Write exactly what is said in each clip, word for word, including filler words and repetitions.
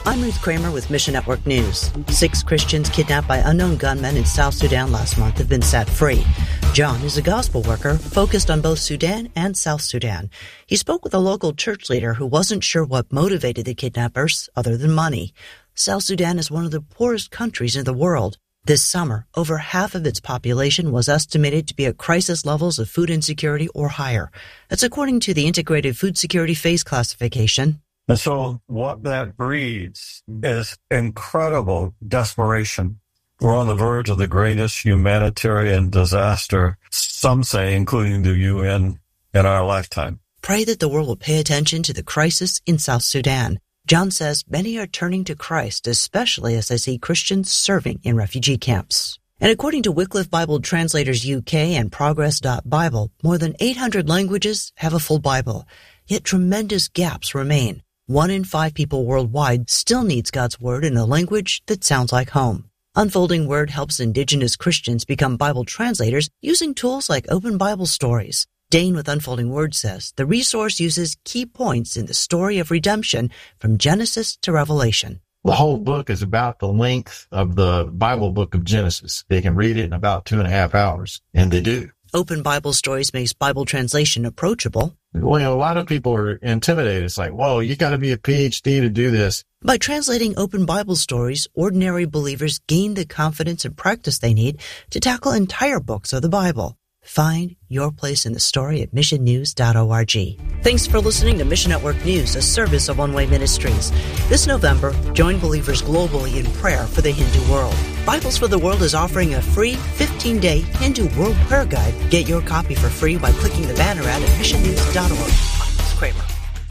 I'm Ruth Kramer with Mission Network News. Six Christians kidnapped by unknown gunmen in South Sudan last month have been set free. John is a gospel worker focused on both Sudan and South Sudan. He spoke with a local church leader who wasn't sure what motivated the kidnappers other than money. South Sudan is one of the poorest countries in the world. This summer, over half of its population was estimated to be at crisis levels of food insecurity or higher. That's according to the Integrated Food Security Phase Classification. And so what that breeds is incredible desperation. We're on the verge of the greatest humanitarian disaster, some say, including the U N, in our lifetime. Pray that the world will pay attention to the crisis in South Sudan. John says many are turning to Christ, especially as they see Christians serving in refugee camps. And according to Wycliffe Bible Translators U K and Progress dot Bible, more than eight hundred languages have a full Bible, yet tremendous gaps remain. One in five people worldwide still needs God's Word in a language that sounds like home. Unfolding Word helps Indigenous Christians become Bible translators using tools like Open Bible Stories. Dane with Unfolding Word says the resource uses key points in the story of redemption from Genesis to Revelation. The whole book is about the length of the Bible book of Genesis. They can read it in about two and a half hours, and they do. Open Bible Stories makes Bible translation approachable. Well, you know, a lot of people are intimidated. It's like, whoa, you got to be a P H D to do this. By translating Open Bible Stories, ordinary believers gain the confidence and practice they need to tackle entire books of the Bible. Find your place in the story at mission news dot org. Thanks for listening to Mission Network News, a service of One Way Ministries. This November, join believers globally in prayer for the Hindu world. Bibles for the World is offering a free fifteen-day Hindu World Prayer Guide. Get your copy for free by clicking the banner ad at mission news dot org. I'm Kramer.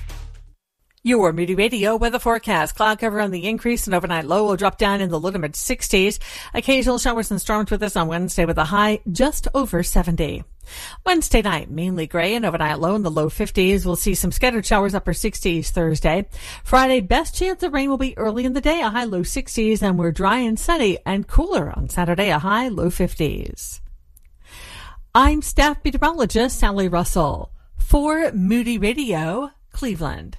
Your Moody Radio weather forecast. Cloud cover on the increase and overnight low will drop down in the low to mid sixties. Occasional showers and storms with us on Wednesday with a high just over seventy. Wednesday night, mainly gray and overnight low in the low fifties. We'll see some scattered showers upper sixties Thursday. Friday, best chance of rain will be early in the day, a high low sixties, and we're dry and sunny and cooler on Saturday, a high low fifties. I'm staff meteorologist Sally Russell for Moody Radio, Cleveland.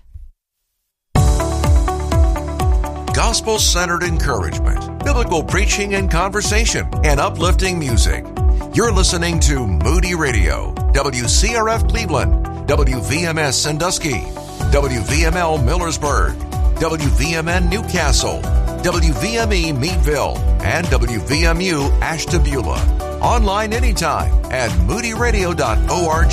Gospel-centered encouragement, biblical preaching and conversation, and uplifting music. You're listening to Moody Radio, W C R F Cleveland, W V M S Sandusky, W V M L Millersburg, W V M N Newcastle, W V M E Meadville, and W V M U Ashtabula. Online anytime at moody radio dot org.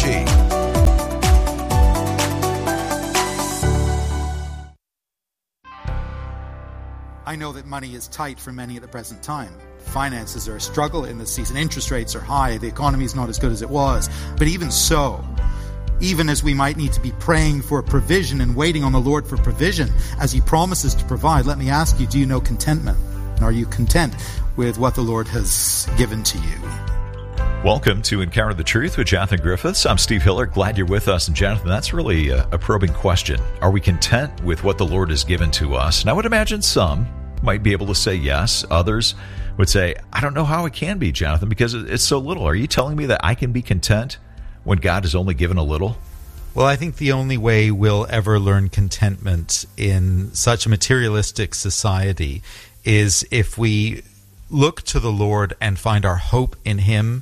I know that money is tight for many at the present time. Finances are a struggle in this season. Interest rates are high. The economy is not as good as it was. But even so, even as we might need to be praying for provision and waiting on the Lord for provision as He promises to provide, let me ask you, do you know contentment? And are you content with what the Lord has given to you? Welcome to Encounter the Truth with Jonathan Griffiths. I'm Steve Hiller. Glad you're with us. And Jonathan, that's really a, a probing question. Are we content with what the Lord has given to us? And I would imagine some might be able to say yes. Others would say, I don't know how it can be, Jonathan, because it's so little. Are you telling me that I can be content when God has only given a little? Well, I think the only way we'll ever learn contentment in such a materialistic society is if we look to the Lord and find our hope in Him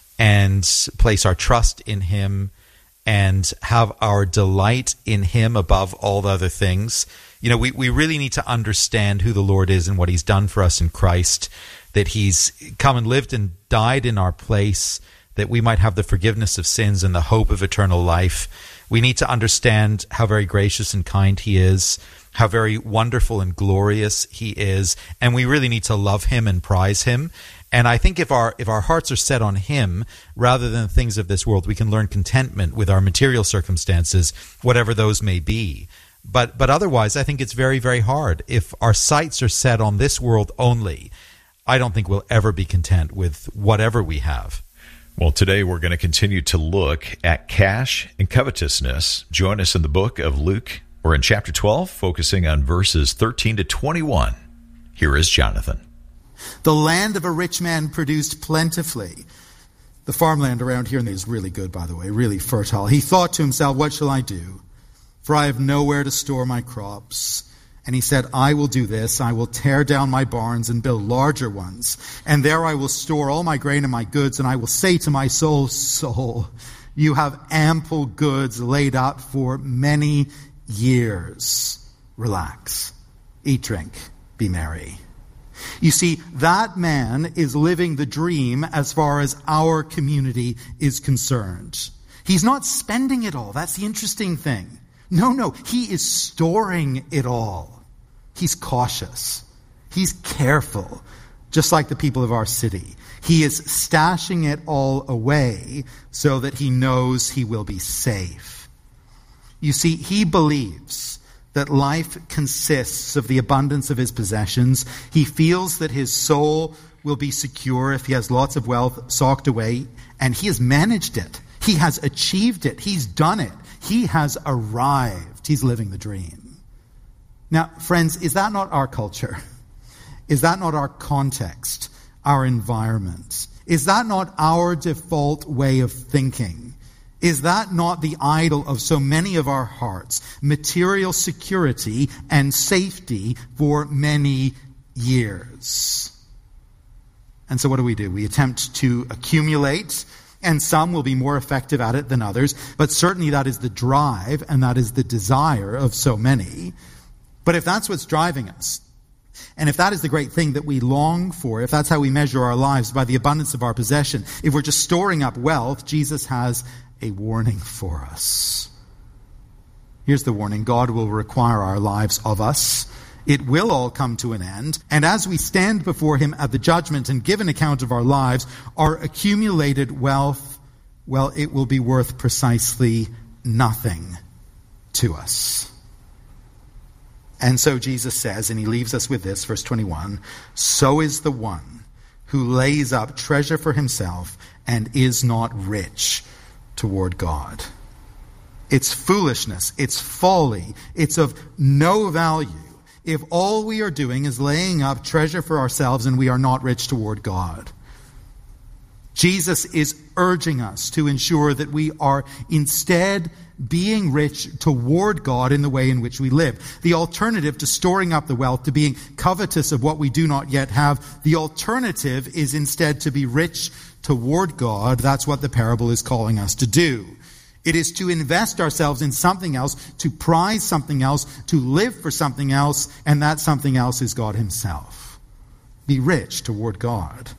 and place our trust in Him and have our delight in Him above all the other things. You know, we, we really need to understand who the Lord is and what He's done for us in Christ, that He's come and lived and died in our place, that we might have the forgiveness of sins and the hope of eternal life. We need to understand how very gracious and kind He is, how very wonderful and glorious He is, and we really need to love Him and prize Him. And I think if our if our hearts are set on Him rather than things of this world, we can learn contentment with our material circumstances, whatever those may be. But but otherwise, I think it's very, very hard. If our sights are set on this world only, I don't think we'll ever be content with whatever we have. Well, today we're going to continue to look at cash and covetousness. Join us in the book of Luke. We're in chapter twelve, focusing on verses thirteen to twenty-one. Here is Jonathan. The land of a rich man produced plentifully. The farmland around here is really good, by the way, really fertile. He thought to himself, what shall I do? For I have nowhere to store my crops. And he said, I will do this. I will tear down my barns and build larger ones. And there I will store all my grain and my goods. And I will say to my soul, soul, you have ample goods laid up for many years. Relax. Eat, drink, be merry. You see, that man is living the dream as far as our community is concerned. He's not spending it all. That's the interesting thing. No, no, he is storing it all. He's cautious. He's careful, just like the people of our city. He is stashing it all away so that he knows he will be safe. You see, he believes that life consists of the abundance of his possessions. He feels that his soul will be secure if he has lots of wealth socked away, and he has managed it. He has achieved it. He's done it. He has arrived. He's living the dream. Now, friends, is that not our culture? Is that not our context, our environment? Is that not our default way of thinking? Is that not the idol of so many of our hearts? Material security and safety for many years. And so what do we do? We attempt to accumulate, and some will be more effective at it than others, but certainly that is the drive and that is the desire of so many. But if that's what's driving us, and if that is the great thing that we long for, if that's how we measure our lives, by the abundance of our possession, if we're just storing up wealth, Jesus has a warning for us. Here's the warning. God will require our lives of us. It will all come to an end. And as we stand before him at the judgment and give an account of our lives, our accumulated wealth, well, it will be worth precisely nothing to us. And so Jesus says, and he leaves us with this, verse twenty-one, so is the one who lays up treasure for himself and is not rich toward God. It's foolishness, it's folly, it's of no value if all we are doing is laying up treasure for ourselves and we are not rich toward God. Jesus is urging us to ensure that we are instead being rich toward God in the way in which we live. The alternative to storing up the wealth, to being covetous of what we do not yet have, the alternative is instead to be rich toward God. That's what the parable is calling us to do. It is to invest ourselves in something else, to prize something else, to live for something else, and that something else is God himself. Be rich toward God.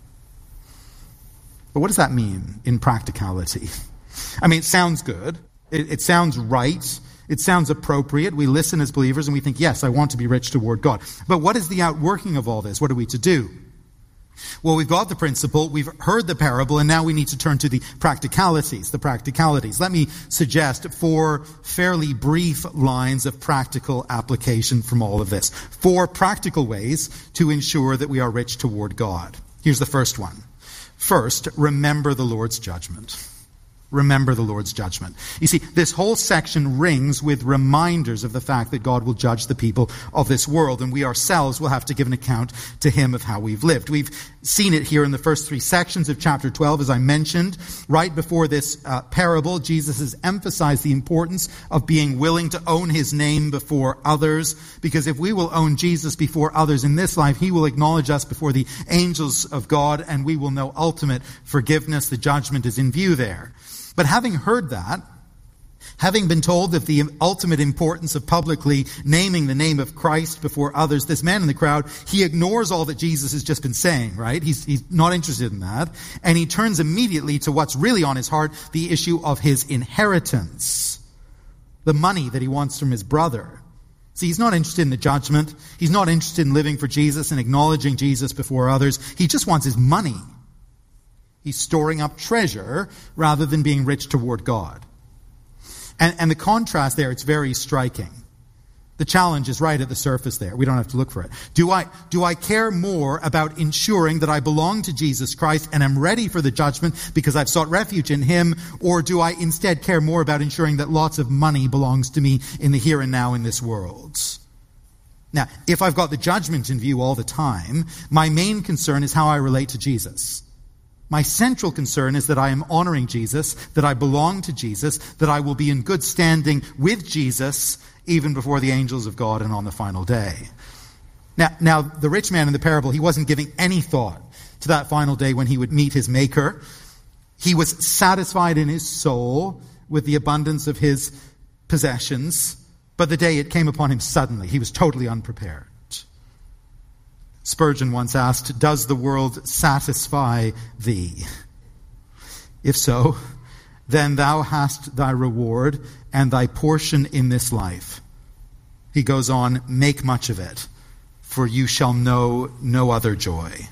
But what does that mean in practicality? I mean, it sounds good. It, it sounds right. It sounds appropriate. We listen as believers and we think, yes, I want to be rich toward God. But what is the outworking of all this? What are we to do? Well, we've got the principle, we've heard the parable, and now we need to turn to the practicalities, the practicalities. Let me suggest four fairly brief lines of practical application from all of this. Four practical ways to ensure that we are rich toward God. Here's the first one. First, remember the Lord's judgment. Remember the Lord's judgment. You see, this whole section rings with reminders of the fact that God will judge the people of this world, and we ourselves will have to give an account to him of how we've lived. We've seen it here in the first three sections of chapter twelve, as I mentioned. Right before this uh, parable, Jesus has emphasized the importance of being willing to own his name before others, because if we will own Jesus before others in this life, he will acknowledge us before the angels of God, and we will know ultimate forgiveness. The judgment is in view there. But having heard that, having been told of the ultimate importance of publicly naming the name of Christ before others, this man in the crowd, he ignores all that Jesus has just been saying, right? He's, he's not interested in that. And he turns immediately to what's really on his heart, the issue of his inheritance, the money that he wants from his brother. See, he's not interested in the judgment. He's not interested in living for Jesus and acknowledging Jesus before others. He just wants his money. He's storing up treasure rather than being rich toward God. And, and the contrast there, it's very striking. The challenge is right at the surface there. We don't have to look for it. Do I, do I care more about ensuring that I belong to Jesus Christ and am ready for the judgment because I've sought refuge in him? Or do I instead care more about ensuring that lots of money belongs to me in the here and now in this world? Now, if I've got the judgment in view all the time, my main concern is how I relate to Jesus. My central concern is that I am honoring Jesus, that I belong to Jesus, that I will be in good standing with Jesus even before the angels of God and on the final day. Now, now the rich man in the parable, he wasn't giving any thought to that final day when he would meet his Maker. He was satisfied in his soul with the abundance of his possessions, but the day it came upon him suddenly. He was totally unprepared. Spurgeon once asked, "Does the world satisfy thee? If so, then thou hast thy reward and thy portion in this life." He goes on, "Make much of it, for you shall know no other joy."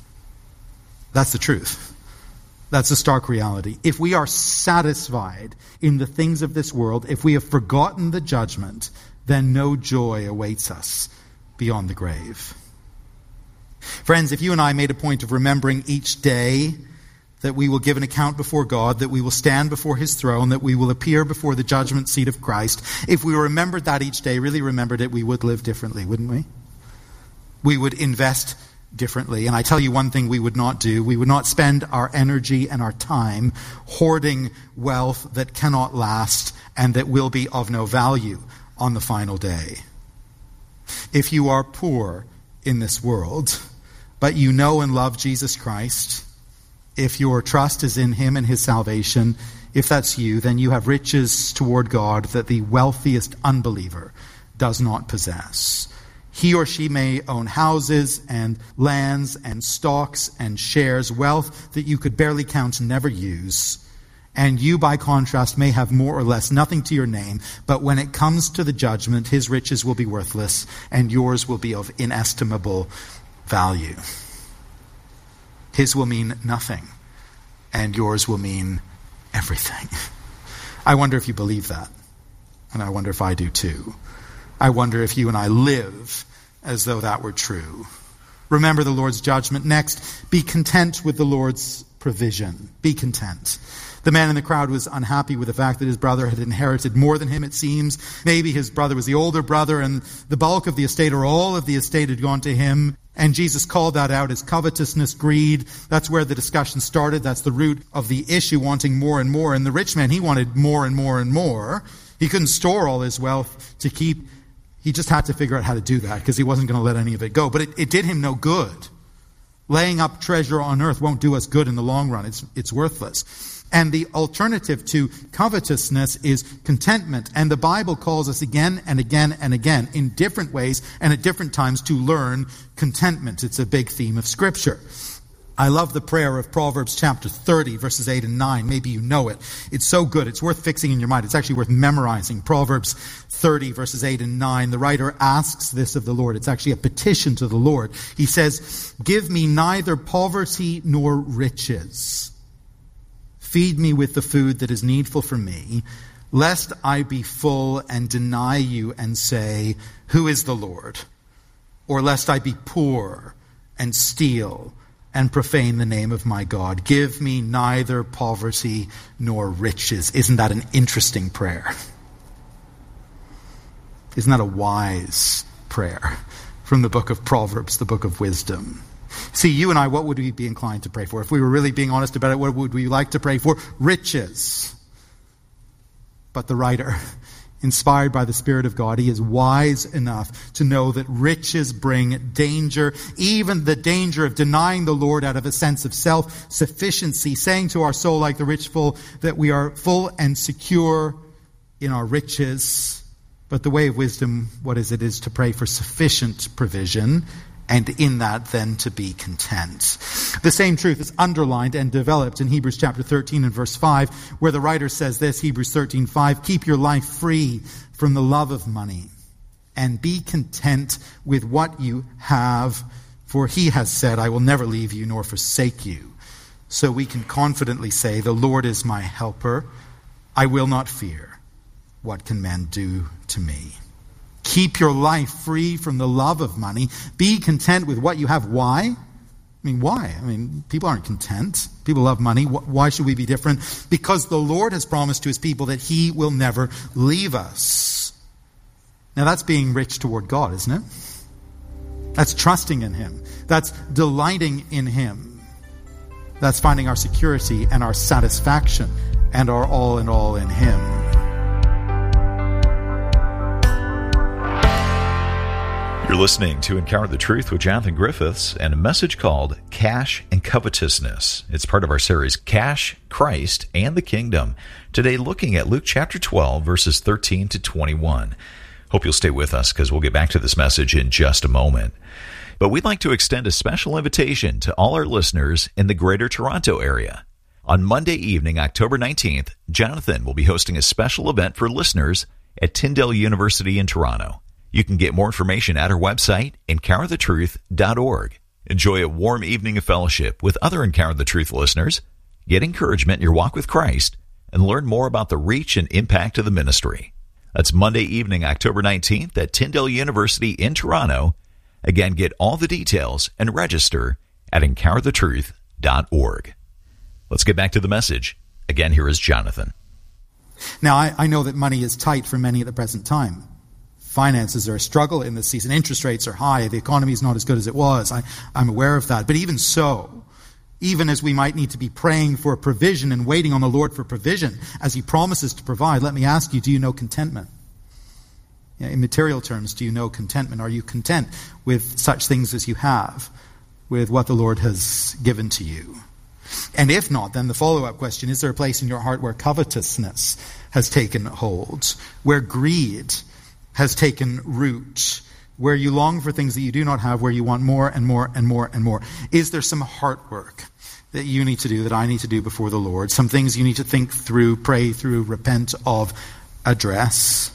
That's the truth. That's the stark reality. If we are satisfied in the things of this world, if we have forgotten the judgment, then no joy awaits us beyond the grave. Friends, if you and I made a point of remembering each day that we will give an account before God, that we will stand before his throne, that we will appear before the judgment seat of Christ, if we remembered that each day, really remembered it, we would live differently, wouldn't we? We would invest differently. And I tell you one thing we would not do. We would not spend our energy and our time hoarding wealth that cannot last and that will be of no value on the final day. If you are poor in this world, but you know and love Jesus Christ, if your trust is in him and his salvation, if that's you, then you have riches toward God that the wealthiest unbeliever does not possess. He or she may own houses and lands and stocks and shares, wealth that you could barely count and never use. And you, by contrast, may have more or less, nothing to your name, but when it comes to the judgment, his riches will be worthless and yours will be of inestimable value. His will mean nothing, and yours will mean everything. I wonder if you believe that, and I wonder if I do too. I wonder if you and I live as though that were true. Remember the Lord's judgment. Next, be content with the Lord's provision. Be content. The man in the crowd was unhappy with the fact that his brother had inherited more than him, it seems. Maybe his brother was the older brother, and the bulk of the estate or all of the estate had gone to him. And Jesus called that out as covetousness, greed. That's where the discussion started. That's the root of the issue, wanting more and more. And the rich man, he wanted more and more and more. He couldn't store all his wealth to keep. He just had to figure out how to do that because he wasn't going to let any of it go. But it, it did him no good. Laying up treasure on earth won't do us good in the long run. It's, it's worthless. And the alternative to covetousness is contentment. And the Bible calls us again and again and again in different ways and at different times to learn contentment. It's a big theme of Scripture. I love the prayer of Proverbs chapter thirty, verses eight and nine. Maybe you know it. It's so good. It's worth fixing in your mind. It's actually worth memorizing. Proverbs thirty, verses eight and nine. The writer asks this of the Lord. It's actually a petition to the Lord. He says, "Give me neither poverty nor riches. Feed me with the food that is needful for me, lest I be full and deny you and say, 'Who is the Lord?' Or lest I be poor and steal and profane the name of my God. Give me neither poverty nor riches." Isn't that an interesting prayer? Isn't that a wise prayer from the book of Proverbs, the book of wisdom? See, you and I, what would we be inclined to pray for? If we were really being honest about it, what would we like to pray for? Riches. But the writer, inspired by the Spirit of God, he is wise enough to know that riches bring danger, even the danger of denying the Lord out of a sense of self-sufficiency, saying to our soul like the rich fool that we are full and secure in our riches. But the way of wisdom, what is it, is to pray for sufficient provision, and in that then to be content. The same truth is underlined and developed in Hebrews chapter thirteen and verse five, where the writer says this, Hebrews thirteen five, "Keep your life free from the love of money, and be content with what you have, for he has said, 'I will never leave you nor forsake you.'" So we can confidently say, "The Lord is my helper. I will not fear. What can man do to me?" Keep your life free from the love of money. Be content with what you have. Why? I mean, why? I mean, people aren't content. People love money. Why should we be different? Because the Lord has promised to his people that he will never leave us. Now that's being rich toward God, isn't it? That's trusting in him. That's delighting in him. That's finding our security and our satisfaction and our all in all in Him. You're listening to Encounter the Truth with Jonathan Griffiths and a message called Cash and Covetousness. It's part of our series, Cash, Christ, and the Kingdom. Today, looking at Luke chapter twelve, verses thirteen to twenty-one. Hope you'll stay with us because we'll get back to this message in just a moment. But we'd like to extend a special invitation to all our listeners in the Greater Toronto area. On Monday evening, October nineteenth, Jonathan will be hosting a special event for listeners at Tyndale University in Toronto. You can get more information at our website, encounter the truth dot org. Enjoy a warm evening of fellowship with other Encounter the Truth listeners, get encouragement in your walk with Christ, and learn more about the reach and impact of the ministry. That's Monday evening, October nineteenth at Tyndale University in Toronto. Again, get all the details and register at encounter the truth dot org. Let's get back to the message. Again, here is Jonathan. Now, I, I know that money is tight for many at the present time. Finances are a struggle in this season. Interest rates are high. The economy is not as good as it was. I, I'm aware of that. But even so, even as we might need to be praying for provision and waiting on the Lord for provision as He promises to provide, let me ask you, do you know contentment? Yeah, in material terms, do you know contentment? Are you content with such things as you have, with what the Lord has given to you? And if not, then the follow-up question, is there a place in your heart where covetousness has taken hold, where greed has taken root, where you long for things that you do not have, where you want more and more and more and more? Is there some heart work that you need to do, that I need to do before the Lord? Some things you need to think through, pray through, repent of, address?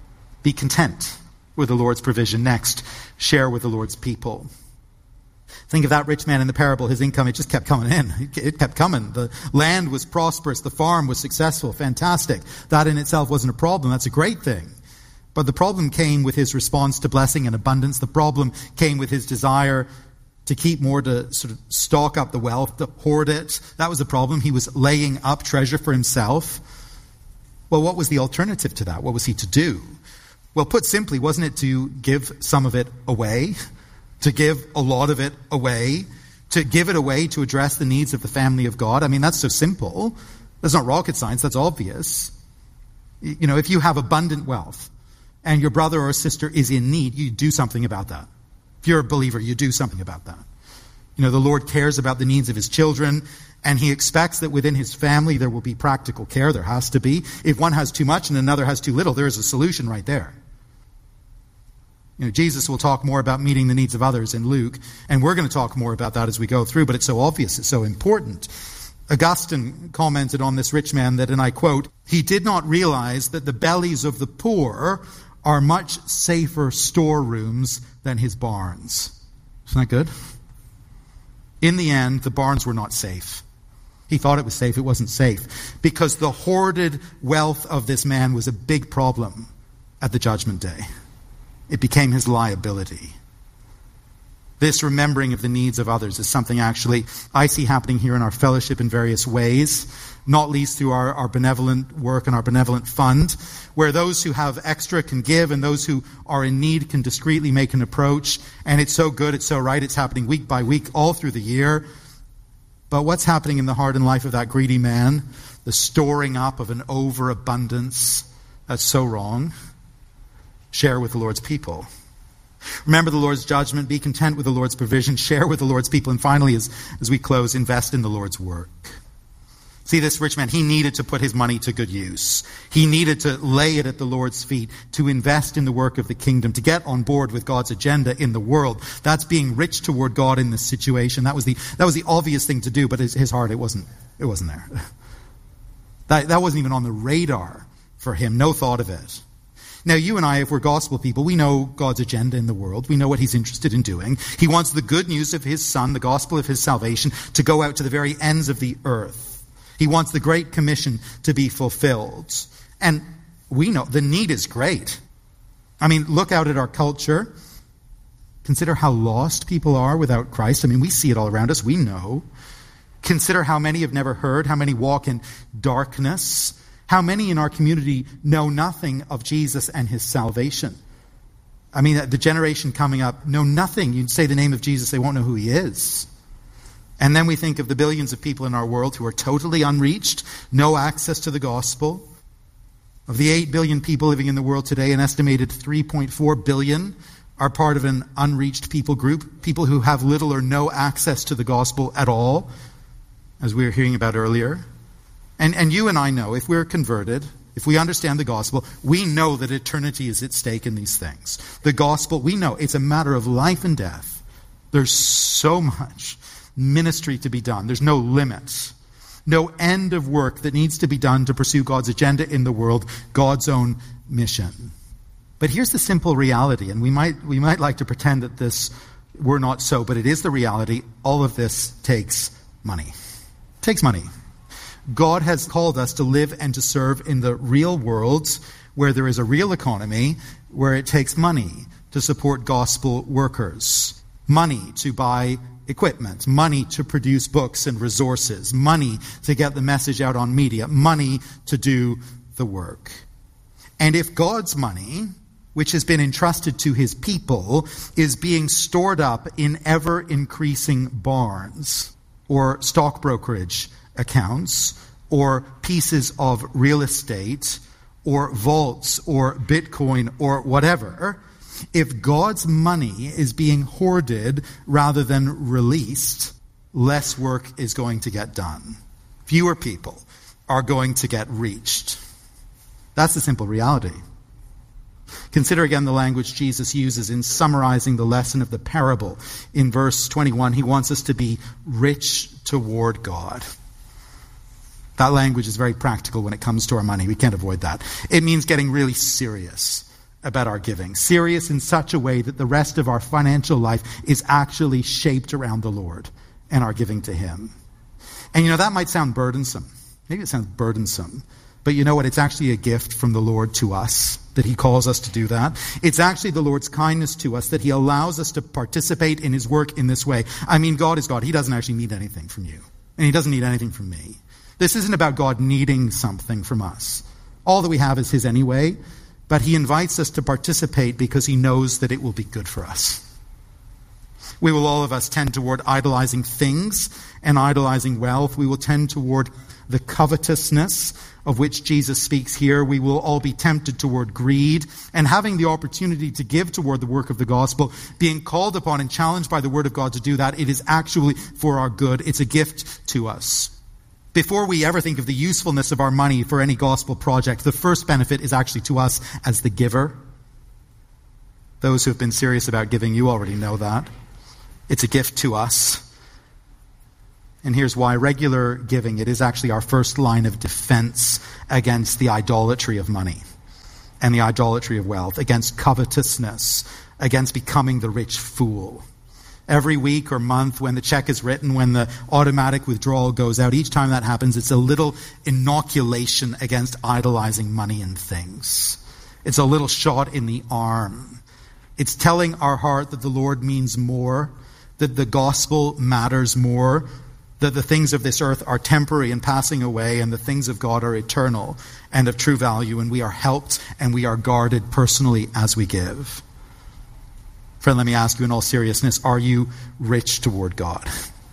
Be content with the Lord's provision. Next, share with the Lord's people. Think of that rich man in the parable. His income, it just kept coming in. It kept coming. The land was prosperous. The farm was successful. Fantastic. That in itself wasn't a problem. That's a great thing. But the problem came with his response to blessing and abundance. The problem came with his desire to keep more, to sort of stock up the wealth, to hoard it. That was the problem. He was laying up treasure for himself. Well, what was the alternative to that? What was he to do? Well, put simply, wasn't it to give some of it away? To give a lot of it away? To give it away to address the needs of the family of God? I mean, that's so simple. That's not rocket science. That's obvious. You know, if you have abundant wealth, and your brother or sister is in need, you do something about that. If you're a believer, you do something about that. You know, the Lord cares about the needs of His children, and He expects that within His family there will be practical care. There has to be. If one has too much and another has too little, there is a solution right there. You know, Jesus will talk more about meeting the needs of others in Luke, and we're going to talk more about that as we go through, but it's so obvious, it's so important. Augustine commented on this rich man that, and I quote, "He did not realize that the bellies of the poor are much safer storerooms than his barns." Isn't that good? In the end, the barns were not safe. He thought it was safe. It wasn't safe. Because the hoarded wealth of this man was a big problem at the judgment day. It became his liability. This remembering of the needs of others is something actually I see happening here in our fellowship in various ways, not least through our, our benevolent work and our benevolent fund, where those who have extra can give and those who are in need can discreetly make an approach. And it's so good, it's so right, it's happening week by week all through the year. But what's happening in the heart and life of that greedy man? The storing up of an overabundance. That's so wrong. Share with the Lord's people. Remember the Lord's judgment. Be content with the Lord's provision. Share with the Lord's people. And finally, as, as we close, invest in the Lord's work. See, this rich man, he needed to put his money to good use. He needed to lay it at the Lord's feet, to invest in the work of the kingdom, to get on board with God's agenda in the world. That's being rich toward God in this situation. That was the that was the obvious thing to do, but his, his heart, it wasn't it wasn't there. That, that wasn't even on the radar for him. No thought of it. Now, you and I, if we're gospel people, we know God's agenda in the world. We know what He's interested in doing. He wants the good news of His Son, the gospel of His salvation, to go out to the very ends of the earth. He wants the Great Commission to be fulfilled. And we know the need is great. I mean, look out at our culture. Consider how lost people are without Christ. I mean, we see it all around us. We know. Consider how many have never heard, how many walk in darkness. How many in our community know nothing of Jesus and His salvation? I mean, the generation coming up know nothing. You'd say the name of Jesus, they won't know who He is. And then we think of the billions of people in our world who are totally unreached, no access to the gospel. Of the eight billion people living in the world today, an estimated three point four billion are part of an unreached people group, people who have little or no access to the gospel at all, as we were hearing about earlier. And, and you and I know, if we're converted, if we understand the gospel, we know that eternity is at stake in these things. The gospel, we know it's a matter of life and death. There's so much ministry to be done. There's no limit, no end of work that needs to be done to pursue God's agenda in the world, God's own mission. But here's the simple reality, and we might we might like to pretend that this were not so, but it is the reality. All of this takes money. It takes money. God has called us to live and to serve in the real world where there is a real economy, where it takes money to support gospel workers, money to buy equipment, money to produce books and resources, money to get the message out on media, money to do the work. And if God's money, which has been entrusted to his people, is being stored up in ever-increasing barns or stock brokerage accounts or pieces of real estate or vaults or Bitcoin or whatever, if God's money is being hoarded rather than released, less work is going to get done. Fewer people are going to get reached. That's the simple reality. Consider again the language Jesus uses in summarizing the lesson of the parable. In verse twenty-one, he wants us to be rich toward God. That language is very practical when it comes to our money. We can't avoid that. It means getting really serious about our giving. Serious in such a way that the rest of our financial life is actually shaped around the Lord and our giving to him. And you know, that might sound burdensome. Maybe it sounds burdensome. But you know what? It's actually a gift from the Lord to us that he calls us to do that. It's actually the Lord's kindness to us that he allows us to participate in his work in this way. I mean, God is God. He doesn't actually need anything from you. And he doesn't need anything from me. This isn't about God needing something from us. All that we have is his anyway. But he invites us to participate because he knows that it will be good for us. We will, all of us, tend toward idolizing things and idolizing wealth. We will tend toward the covetousness of which Jesus speaks here. We will all be tempted toward greed, and having the opportunity to give toward the work of the gospel, being called upon and challenged by the word of God to do that, it is actually for our good. It's a gift to us. Before we ever think of the usefulness of our money for any gospel project, the first benefit is actually to us as the giver. Those who have been serious about giving, you already know that. It's a gift to us. And here's why. Regular giving, it is actually our first line of defense against the idolatry of money and the idolatry of wealth, against covetousness, against becoming the rich fool. Every week or month when the check is written, when the automatic withdrawal goes out, each time that happens, it's a little inoculation against idolizing money and things. It's a little shot in the arm. It's telling our heart that the Lord means more, that the gospel matters more, that the things of this earth are temporary and passing away, and the things of God are eternal and of true value, and we are helped and we are guarded personally as we give. Friend, let me ask you in all seriousness, are you rich toward God?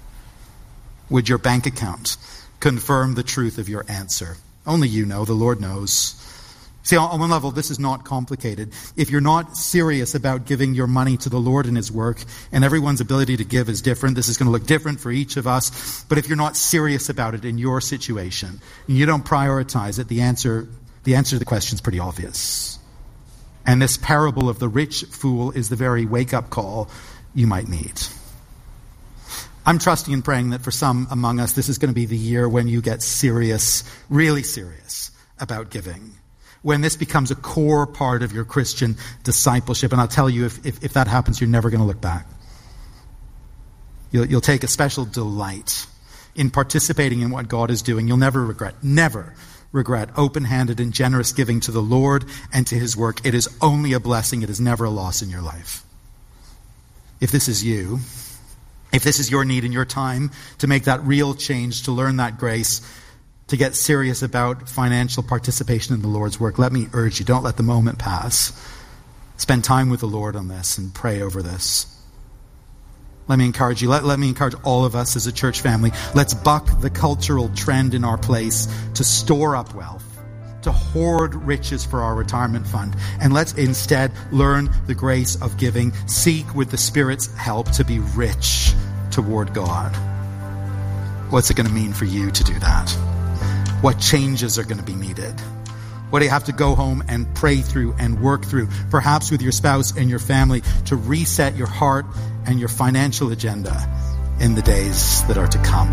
Would your bank account confirm the truth of your answer? Only you know, the Lord knows. See, on one level, this is not complicated. If you're not serious about giving your money to the Lord and his work, and everyone's ability to give is different, this is going to look different for each of us, but if you're not serious about it in your situation, and you don't prioritize it, the answer, the answer to the question is pretty obvious. And this parable of the rich fool is the very wake-up call you might need. I'm trusting and praying that for some among us, this is going to be the year when you get serious, really serious about giving. When this becomes a core part of your Christian discipleship. And I'll tell you, if, if, if that happens, you're never going to look back. You'll, you'll take a special delight in participating in what God is doing. You'll never regret, never regret open-handed and generous giving to the Lord and to his work. It is only a blessing. It is never a loss in your life. If this is you, if this is your need in your time to make that real change, to learn that grace, to get serious about financial participation in the Lord's work, let me urge you, don't let the moment pass. Spend time with the Lord on this and pray over this. Let me encourage you. Let, let me encourage all of us as a church family. Let's buck the cultural trend in our place to store up wealth, to hoard riches for our retirement fund. And let's instead learn the grace of giving. Seek with the Spirit's help to be rich toward God. What's it going to mean for you to do that? What changes are going to be needed? What do you have to go home and pray through and work through, perhaps with your spouse and your family, to reset your heart and your financial agenda in the days that are to come?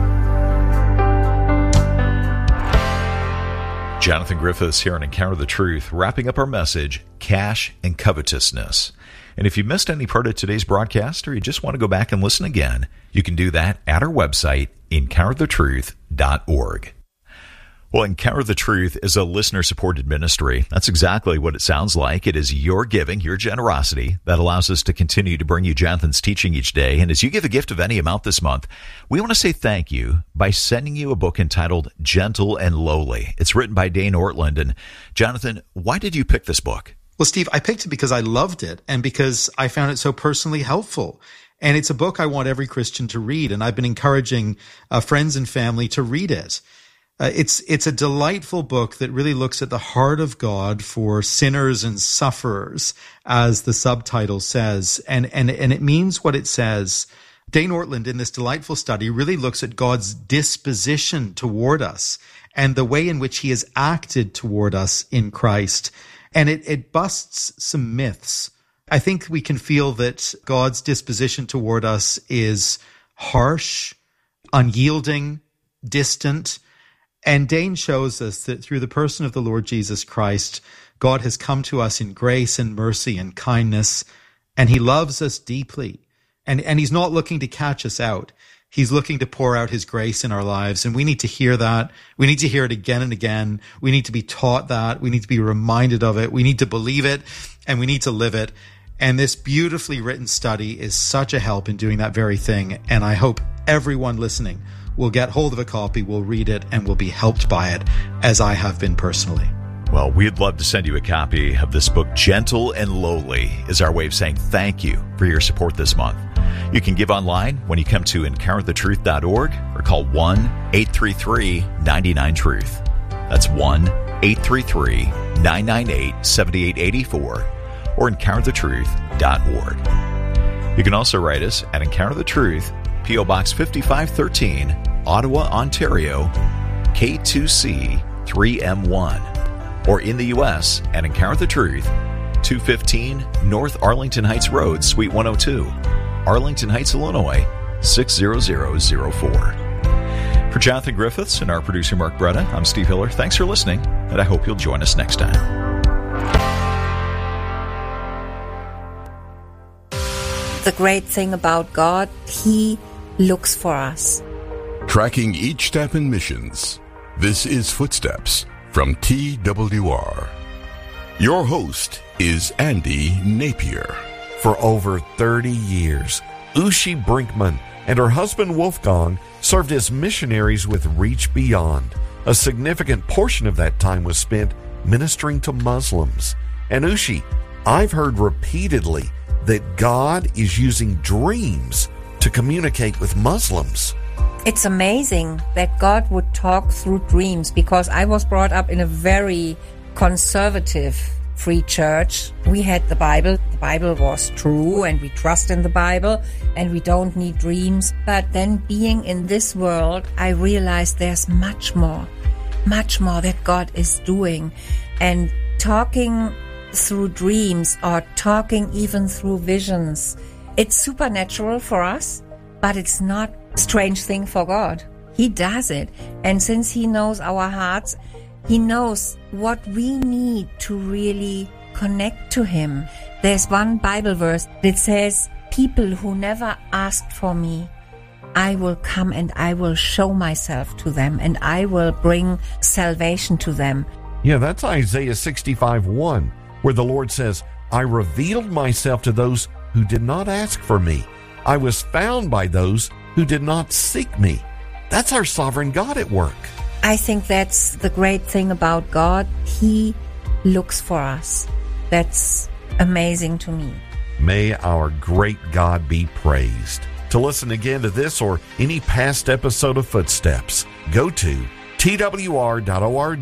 Jonathan Griffiths here on Encounter the Truth, wrapping up our message, Cash and Covetousness. And if you missed any part of today's broadcast or you just want to go back and listen again, you can do that at our website, encounter the truth dot org. Well, Encounter the Truth is a listener-supported ministry. That's exactly what it sounds like. It is your giving, your generosity, that allows us to continue to bring you Jonathan's teaching each day. And as you give a gift of any amount this month, we want to say thank you by sending you a book entitled Gentle and Lowly. It's written by Dane Ortland. And Jonathan, why did you pick this book? Well, Steve, I picked it because I loved it and because I found it so personally helpful. And it's a book I want every Christian to read. And I've been encouraging uh, friends and family to read it. Uh, it's it's a delightful book that really looks at the heart of God for sinners and sufferers, as the subtitle says, and and and it means what it says. Dane Ortland, in this delightful study, really looks at God's disposition toward us and the way in which he has acted toward us in Christ, and it it busts some myths. I think we can feel that God's disposition toward us is harsh, unyielding, distant. And Dane shows us that through the person of the Lord Jesus Christ, God has come to us in grace and mercy and kindness, and he loves us deeply. And, and he's not looking to catch us out. He's looking to pour out his grace in our lives, and we need to hear that. We need to hear it again and again. We need to be taught that. We need to be reminded of it. We need to believe it, and we need to live it. And this beautifully written study is such a help in doing that very thing, and I hope everyone listening will get hold of a copy, will read it, and will be helped by it, as I have been personally. Well, we'd love to send you a copy of this book. Gentle and Lowly is our way of saying thank you for your support this month. You can give online when you come to encounter the truth dot org or call one eight three three nine nine truth. That's one eight three three nine nine eight seven eight eight four or encounter the truth dot org. You can also write us at Encounter the Truth, P O Box fifty-five thirteen, Ottawa, Ontario, K two C three M one, or in the U S at Encounter the Truth, two fifteen North Arlington Heights Road, Suite one oh two, Arlington Heights, Illinois, six zero zero zero four. For Jonathan Griffiths and our producer Mark Bretta, I'm Steve Hiller. Thanks for listening, and I hope you'll join us next time. The great thing about God, he looks for us. Tracking each step in missions. This is Footsteps from T W R. Your host is Andy Napier. For over thirty years, Ushi Brinkman and her husband Wolfgang served as missionaries with Reach Beyond. A significant portion of that time was spent ministering to Muslims. And Ushi, I've heard repeatedly that God is using dreams to communicate with Muslims. It's amazing that God would talk through dreams, because I was brought up in a very conservative free church. We had the Bible. The Bible was true, and we trust in the Bible, and we don't need dreams. But then being in this world, I realized there's much more, much more that God is doing. And talking through dreams, or talking even through visions, it's supernatural for us, but it's not a strange thing for God. He does it. And since he knows our hearts, he knows what we need to really connect to him. There's one Bible verse that says, people who never asked for me, I will come and I will show myself to them, and I will bring salvation to them. Yeah, that's Isaiah sixty-five one, where the Lord says, I revealed myself to those who did not ask for me. I was found by those who did not seek me. That's our sovereign God at work. I think that's the great thing about God. He looks for us. That's amazing to me. May our great God be praised. To listen again to this or any past episode of Footsteps, go to twr.org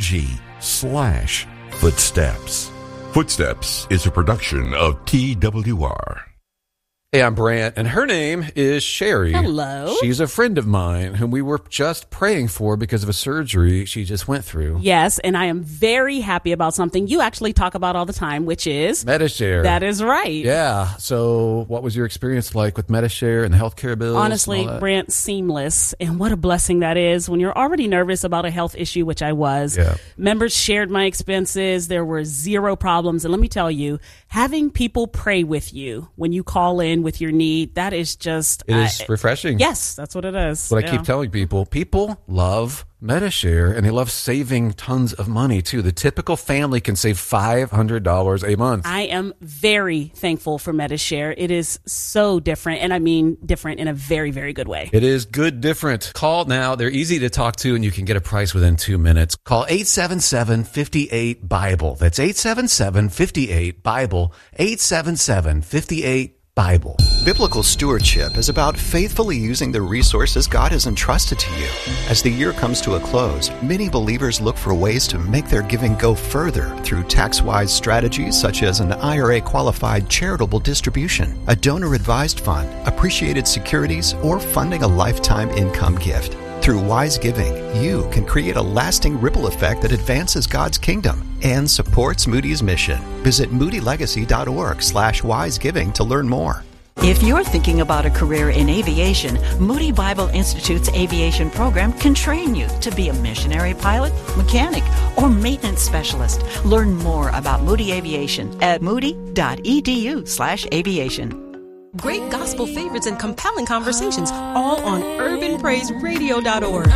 slash footsteps. Footsteps is a production of T W R. Hey, I'm Brant, and her name is Sherry. Hello. She's a friend of mine whom we were just praying for because of a surgery she just went through. Yes, and I am very happy about something you actually talk about all the time, which is Medi-Share. That is right. Yeah. So what was your experience like with Medi-Share and the healthcare bills? Honestly, Brant, seamless. And what a blessing that is when you're already nervous about a health issue, which I was. Yeah. Members shared my expenses. There were zero problems. And let me tell you, having people pray with you when you call in with your need, that is just... It is uh, refreshing. Yes, that's what it is. But yeah. I keep telling people, people love Medi-Share, and they love saving tons of money, too. The typical family can save five hundred dollars a month. I am very thankful for Medi-Share. It is so different, and I mean different in a very, very good way. It is good different. Call now. They're easy to talk to, and you can get a price within two minutes. Call eight seven seven, five eight, BIBLE. That's eight seven seven, five eight, BIBLE. eight seven seven, five eight, Bible. Biblical stewardship is about faithfully using the resources God has entrusted to you. As the year comes to a close, many believers look for ways to make their giving go further through tax-wise strategies such as an I R A-qualified charitable distribution, a donor-advised fund, appreciated securities, or funding a lifetime income gift. Through wise giving, you can create a lasting ripple effect that advances God's kingdom and supports Moody's mission. Visit moodylegacy.org slash wisegiving to learn more. If you're thinking about a career in aviation, Moody Bible Institute's aviation program can train you to be a missionary pilot, mechanic, or maintenance specialist. Learn more about Moody Aviation at moody.edu slash aviation. Great gospel favorites and compelling conversations, all on urban praise radio dot org.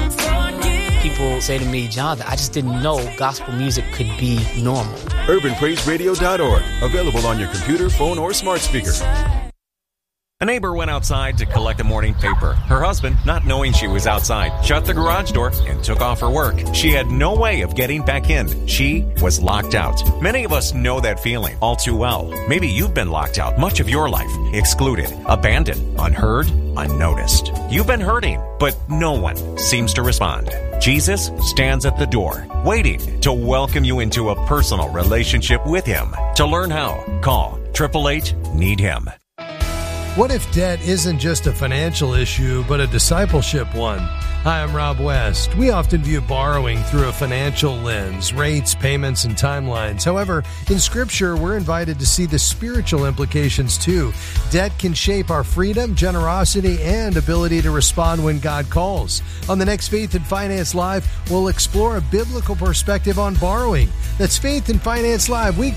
People say to me, Jonathan, I just didn't know gospel music could be normal. urban praise radio dot org, available on your computer, phone, or smart speaker. A neighbor went outside to collect the morning paper. Her husband, not knowing she was outside, shut the garage door and took off her work. She had no way of getting back in. She was locked out. Many of us know that feeling all too well. Maybe you've been locked out much of your life, excluded, abandoned, unheard, unnoticed. You've been hurting, but no one seems to respond. Jesus stands at the door, waiting to welcome you into a personal relationship with Him. To learn how, call eight eight eight, need him. What if debt isn't just a financial issue, but a discipleship one? Hi, I'm Rob West. We often view borrowing through a financial lens, rates, payments, and timelines. However, in Scripture, we're invited to see the spiritual implications too. Debt can shape our freedom, generosity, and ability to respond when God calls. On the next Faith and Finance Live, we'll explore a biblical perspective on borrowing. That's Faith and Finance Live, weekday